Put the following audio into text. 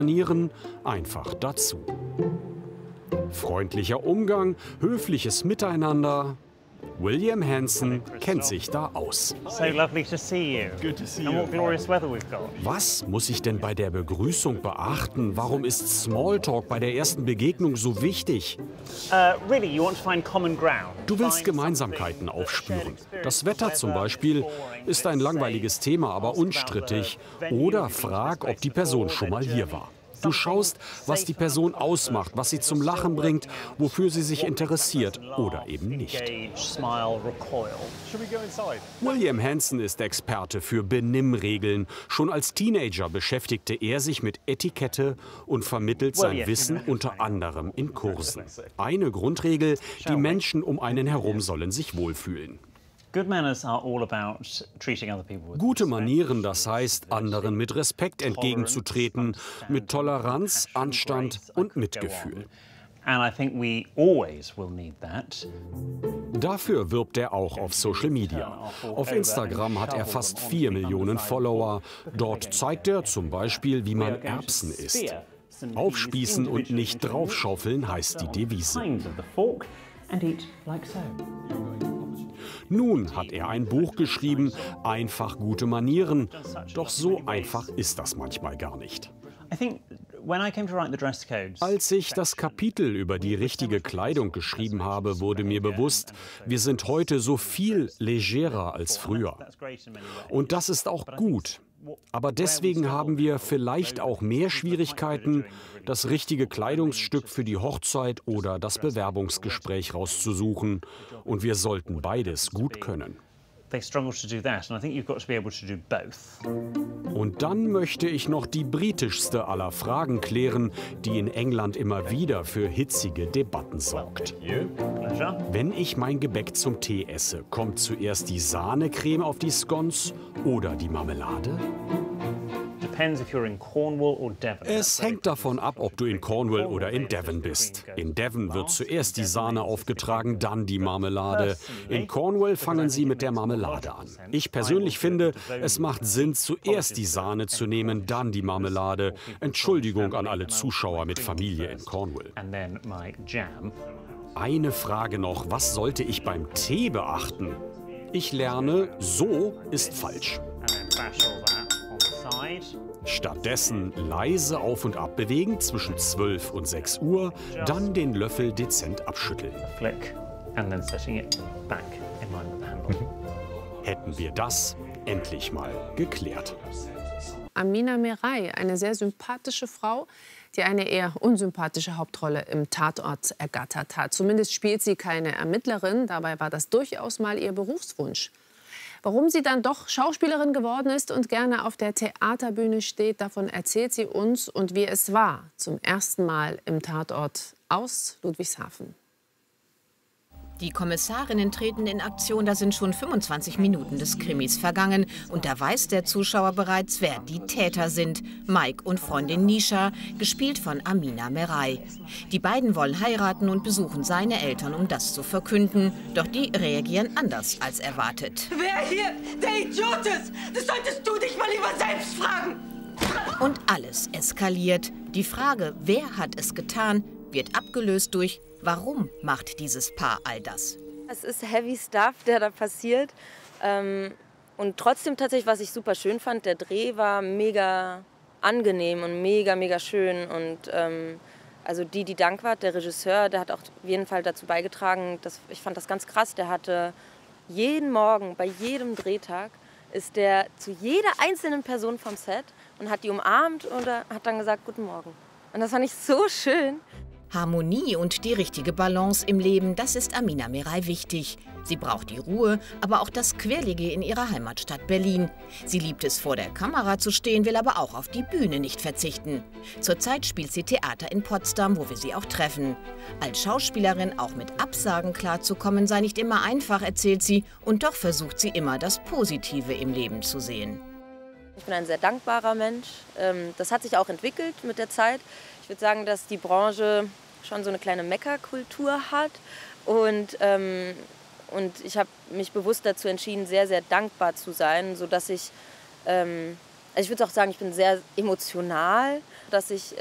Manieren einfach dazu. Freundlicher Umgang, höfliches Miteinander. William Hanson kennt sich da aus. So lovely to see you. Good to see And you. what glorious weather we've got. Was muss ich denn bei der Begrüßung beachten? Warum ist Smalltalk bei der ersten Begegnung so wichtig? Really, you want to find common ground. Du willst Gemeinsamkeiten aufspüren. Das Wetter zum Beispiel ist ein langweiliges Thema, aber unstrittig. Oder frag, ob die Person schon mal hier war. Du schaust, was die Person ausmacht, was sie zum Lachen bringt, wofür sie sich interessiert oder eben nicht. William Hanson ist Experte für Benimmregeln. Schon als Teenager beschäftigte er sich mit Etikette und vermittelt sein Wissen unter anderem in Kursen. Eine Grundregel, die Menschen um einen herum sollen sich wohlfühlen. Gute Manieren, das heißt, anderen mit Respekt entgegenzutreten, mit Toleranz, Anstand und Mitgefühl. Dafür wirbt er auch auf Social Media. Auf Instagram hat er fast 4 Millionen Follower. Dort zeigt er zum Beispiel, wie man Erbsen isst. Aufspießen und nicht draufschaufeln heißt die Devise. Nun hat er ein Buch geschrieben, einfach gute Manieren. Doch so einfach ist das manchmal gar nicht. Als ich das Kapitel über die richtige Kleidung geschrieben habe, wurde mir bewusst, wir sind heute so viel legerer als früher. Und das ist auch gut. Aber deswegen haben wir vielleicht auch mehr Schwierigkeiten, das richtige Kleidungsstück für die Hochzeit oder das Bewerbungsgespräch rauszusuchen. Und wir sollten beides gut können. Und dann möchte ich noch die britischste aller Fragen klären, die in England immer wieder für hitzige Debatten sorgt. Wenn ich mein Gebäck zum Tee esse, kommt zuerst die Sahnecreme auf die Scones oder die Marmelade? Es hängt davon ab, ob du in Cornwall oder in Devon bist. In Devon wird zuerst die Sahne aufgetragen, dann die Marmelade. In Cornwall fangen sie mit der Marmelade an. Ich persönlich finde, es macht Sinn, zuerst die Sahne zu nehmen, dann die Marmelade. Entschuldigung an alle Zuschauer mit Familie in Cornwall. Eine Frage noch, was sollte ich beim Tee beachten? Ich lerne, so ist falsch. Stattdessen leise auf und ab bewegen zwischen 12 und 6 Uhr, dann den Löffel dezent abschütteln. Hätten wir das endlich mal geklärt. Amina Merae, eine sehr sympathische Frau, die eine eher unsympathische Hauptrolle im Tatort ergattert hat. Zumindest spielt sie keine Ermittlerin, dabei war das durchaus mal ihr Berufswunsch. Warum sie dann doch Schauspielerin geworden ist und gerne auf der Theaterbühne steht, davon erzählt sie uns und wie es war, zum ersten Mal im Tatort aus Ludwigshafen. Die Kommissarinnen treten in Aktion, da sind schon 25 Minuten des Krimis vergangen. Und da weiß der Zuschauer bereits, wer die Täter sind. Mike und Freundin Nisha, gespielt von Amina Merae. Die beiden wollen heiraten und besuchen seine Eltern, um das zu verkünden. Doch die reagieren anders als erwartet. Wer hier der Idiot ist, das solltest du dich mal lieber selbst fragen. Und alles eskaliert. Die Frage, wer hat es getan, wird abgelöst durch: Warum macht dieses Paar all das? Es ist heavy stuff, der da passiert. Und trotzdem tatsächlich, was ich super schön fand, der Dreh war mega angenehm und mega, mega schön. Und also die Dankwart, der Regisseur, der hat auch auf jeden Fall dazu beigetragen, ich fand das ganz krass, der hatte jeden Morgen, bei jedem Drehtag, ist der zu jeder einzelnen Person vom Set und hat die umarmt und hat dann gesagt, guten Morgen. Und das fand ich so schön. Harmonie und die richtige Balance im Leben, das ist Amina Merae wichtig. Sie braucht die Ruhe, aber auch das Quirlige in ihrer Heimatstadt Berlin. Sie liebt es, vor der Kamera zu stehen, will aber auch auf die Bühne nicht verzichten. Zurzeit spielt sie Theater in Potsdam, wo wir sie auch treffen. Als Schauspielerin auch mit Absagen klarzukommen, sei nicht immer einfach, erzählt sie. Und doch versucht sie immer, das Positive im Leben zu sehen. Ich bin ein sehr dankbarer Mensch. Das hat sich auch entwickelt mit der Zeit. Ich würde sagen, dass die Branche schon so eine kleine Meckerkultur hat. Und ich habe mich bewusst dazu entschieden, sehr, sehr dankbar zu sein, sodass ich Also ich würde auch sagen, ich bin sehr emotional, dass ich